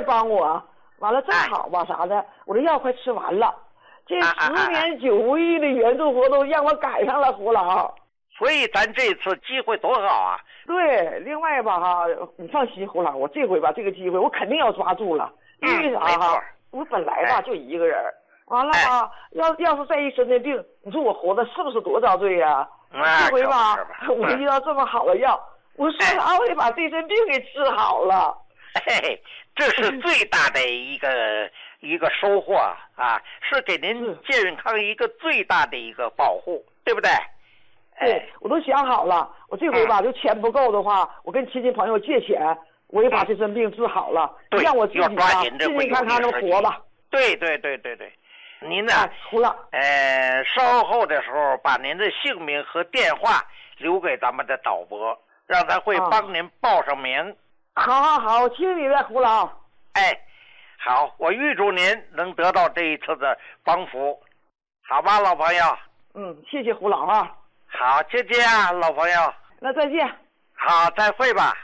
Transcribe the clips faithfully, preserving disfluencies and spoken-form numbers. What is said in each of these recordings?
帮我。完了正好吧啥的，我这药快吃完了。这十年九不易的援助活动让我赶上了，胡老。 所以咱这次机会多好啊！ 对，另外吧哈，你放心，胡老，我这回吧这个机会我肯定要抓住了。因为啥哈？我本来吧就一个人，完了吧，要要是再一生那病，你说我活的是不是多遭罪呀？这回吧，我遇到这么好的药，我说啥我得把这身病给治好了。 嘿，这是最大的一个一个收获啊，是给您健康一个最大的一个保护，对不对？ 对，我都想好了，我这回吧，就钱不够的话，我跟亲戚朋友借钱，我也把这身病治好了，让我自己吧健健康康的活吧。 对对对对对，您呢？ 胡了。 呃，稍后的时候把您的姓名和电话留给咱们的导播，让他会帮您报上名。 好好好，我听你的，胡老。 哎，好，我预祝您能得到这一次的帮扶，好吧，老朋友。 嗯，谢谢胡老啊。 好，再见啊，老朋友。 那再见。 好，再会吧。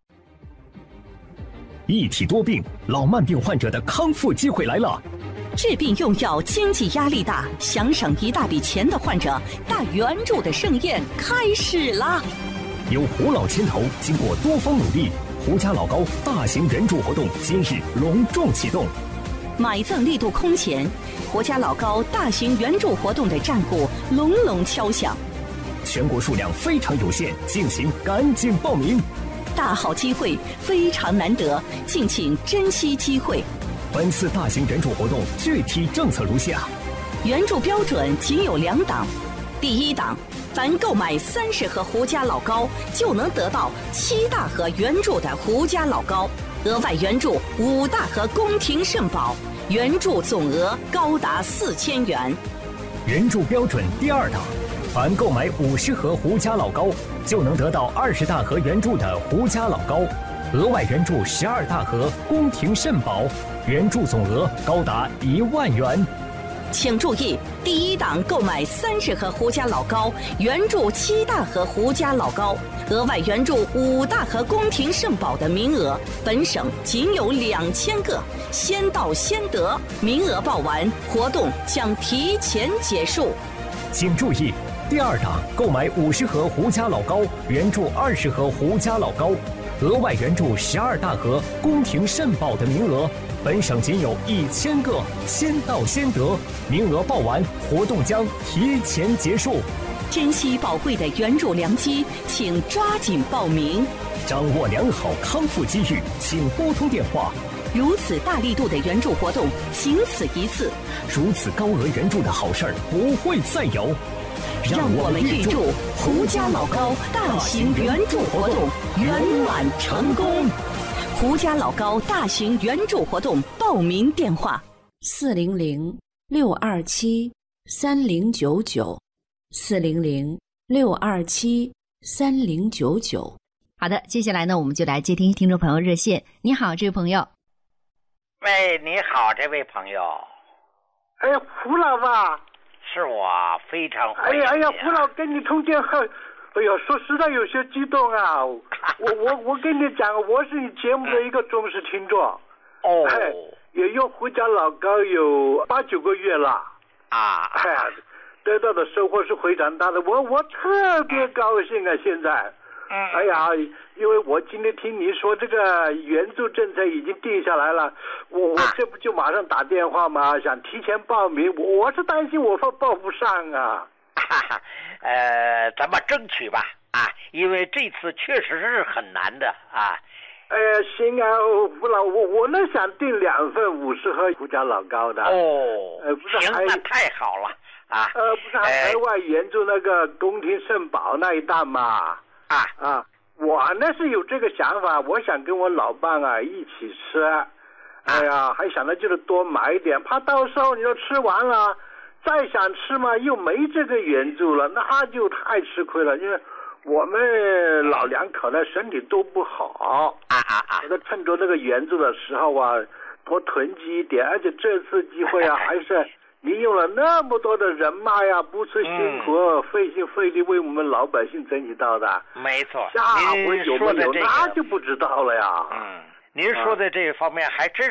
一体多病，老慢病患者的康复机会来了。 治病用药经济压力大，想省一大笔钱的患者，大援助的盛宴开始啦！ 由胡老牵头，经过多方努力，胡家老高大型援助活动今日隆重启动。 买赠力度空前，胡家老高大型援助活动的战鼓隆隆敲响。 全国数量非常有限，敬请赶紧报名。 大好机会非常难得，敬请珍惜机会。 本次大型援助活动具体政策如下： 援助标准仅有两档，第一档，凡购买三十盒胡家老高，就能得到七大盒援助的胡家老高，额外援助五大盒宫廷肾宝，援助总额高达四千元。 援助标准第二档，凡购买五十盒胡家老高，就能得到二十大盒援助的胡家老高，额外援助十二大盒宫廷肾宝，援助总额高达一万元。 请注意，第一档购买三十盒胡家老高，援助七大盒胡家老高，额外援助五大盒宫廷肾宝的名额，本省仅有两千个，先到先得，名额报完，活动将提前结束。 请注意，第二档购买五十盒胡家老高，援助二十盒胡家老高，额外援助十二大盒宫廷肾宝的名额，本省仅有一千个，先到先得，名额报完，活动将提前结束。 珍惜宝贵的援助良机，请抓紧报名。 掌握良好康复机遇，请拨通电话。 如此大力度的援助活动，仅此一次。 如此高额援助的好事儿不会再有。 让我们预祝胡家老高大型援助活动圆满成功。胡家老高大型援助活动报名电话： 四零零六二七三零九九，四零零六二七三零九九。 好的，接下来呢，我们就来接听听众朋友热线。你好，这位朋友。 喂，你好，这位朋友。 哎，胡老吧。 是我，非常欢迎你、啊。 哎呀，哎呀，胡老跟你通电话，哎呀，说实在有些激动啊！我我我跟你讲，我是你节目的一个忠实听众。 哦。 哎，也用胡家老高有八九个月了。 啊。 哎，得到的收获是非常大的，我我特别高兴啊！现在。 嗯。 哎呀，因为我今天听你说这个援助政策已经定下来了，我我这不就马上打电话嘛，想提前报名，我我是担心我报报不上啊。 哈哈，呃，咱们争取吧啊，因为这次确实是很难的啊。 呃，行啊，胡老，我我那想订两份五十盒胡家老高的。 哦， 呃，不是行，那太好了啊。 呃，不是还额外援助那个宫廷肾宝那一档嘛？ 啊啊，我那是有这个想法，我想跟我老伴啊一起吃。哎呀，还想着就是多买一点，怕到时候你说吃完了，再想吃嘛又没这个援助了，那就太吃亏了。因为我们老两口呢身体都不好， 啊啊啊！ 我在趁着这个援助的时候啊，多囤积一点，而且这次机会啊，还是你用了那么多的人脉呀、啊，不辞辛苦、嗯、费心费力为我们老百姓争取到的。 没错， 下回有没有、这个、那就不知道了呀。 嗯，您说的这方面还真